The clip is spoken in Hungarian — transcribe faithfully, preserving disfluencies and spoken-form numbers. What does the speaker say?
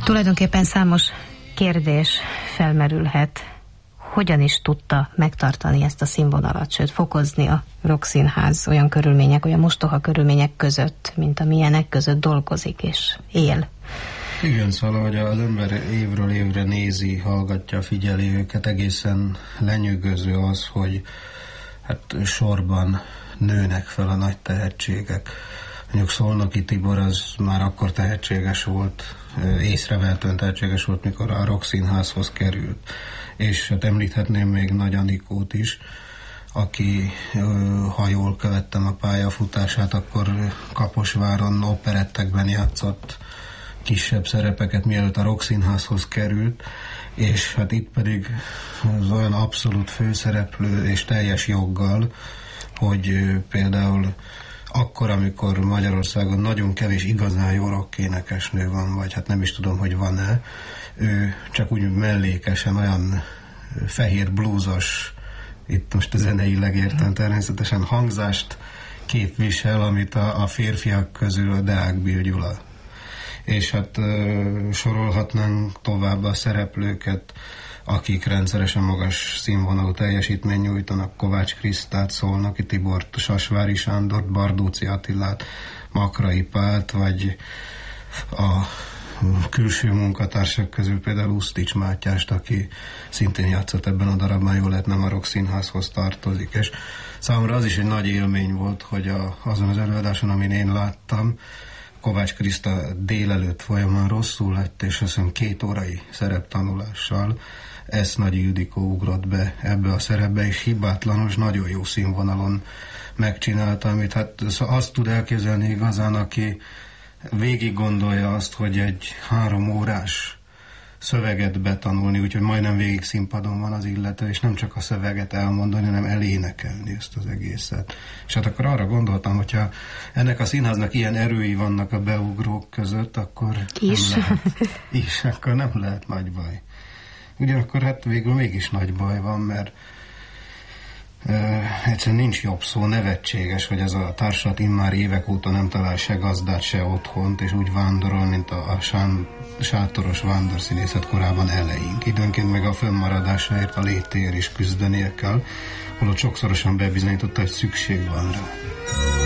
Tulajdonképpen számos kérdés felmerülhet, hogyan is tudta megtartani ezt a színvonalat, sőt fokozni a Rokszínház olyan körülmények, olyan mostoha körülmények között, mint amilyenek között dolgozik és él. Igen, szóval, hogy az ember évről évre nézi, hallgatja, figyeli őket, egészen lenyűgöző az, hogy hát sorban nőnek fel a nagy tehetségek. Mondjuk Szolnoki Tibor az már akkor tehetséges volt, észrevehetően tehetséges volt, mikor a Rokszínházhoz került. És hát említhetném még Nagy Anikót is, aki, ha jól követtem a pályafutását, akkor Kaposváron operettekben játszott kisebb szerepeket, mielőtt a Rokszínházhoz került, és hát itt pedig az olyan abszolút főszereplő és teljes joggal, hogy például akkor, amikor Magyarországon nagyon kevés igazán jó rockénekesnő van, vagy hát nem is tudom, hogy van-e, ő csak úgy mellékesen olyan fehér blúzos, itt most a zeneileg értem természetesen, hangzást képvisel, amit a, a férfiak közül a Deák Bill Gyula. És hát uh, sorolhatnánk tovább a szereplőket, akik rendszeresen magas színvonalú teljesítmény nyújtanak, Kovács Krisztát, Szolnoki Tibort, Sasvári Sándort, Bardóci Attilát, Makrai Pált, vagy a külső munkatársak közül például Usztics Mátyást, aki szintén játszott ebben a darabban, jól lehet nem a Rokszínházhoz tartozik. És számomra az is egy nagy élmény volt, hogy a, azon az előadáson, amin én láttam, Kovács Kriszta délelőtt folyamán rosszul lett, és azt hiszem két órai szereptanulással Esz Nagy Ildikó ugrott be ebbe a szerepbe, és hibátlanul, és nagyon jó színvonalon megcsinálta, amit hát azt tud elképzelni igazán, aki végig gondolja azt, hogy egy három órás szöveget betanulni, úgyhogy majdnem végig színpadon van az illető, és nem csak a szöveget elmondani, hanem elénekelni ezt az egészet. És hát akkor arra gondoltam, hogyha ennek a színháznak ilyen erői vannak a beugrók között, akkor is. Nem lehet, is, akkor nem lehet nagy baj. Ugyanakkor hát végül mégis nagy baj van, mert Uh, egyszerűen nincs jobb szó, nevetséges, hogy ez a társulat immár évek óta nem talál se gazdát, se otthont, és úgy vándorol, mint a, a sán, sátoros vándorszínészet korában eleink. Időnként meg a fönnmaradásáért, a létéért is küzdenie kell, holott sokszorosan bebizonyította, hogy szükség van rá.